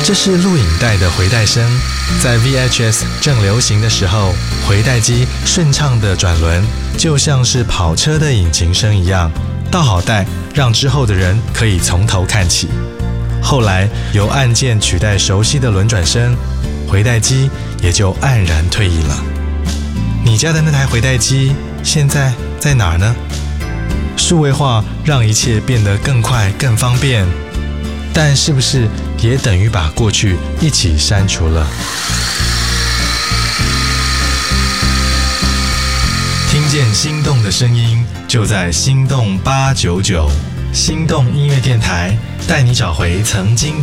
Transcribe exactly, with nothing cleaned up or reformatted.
这是录影带的回带声，在 V H S 正流行的时候，回带机顺畅的转轮，就像是跑车的引擎声一样，倒好带，让之后的人可以从头看起。后来由按键取代熟悉的轮转声，回带机也就黯然退役了。你家的那台回带机现在在哪儿呢？数位化让一切变得更快更方便，但是不是也等于把过去一起删除了？听见心动的声音，就在心动八九九，心动音乐电台，带你找回曾经的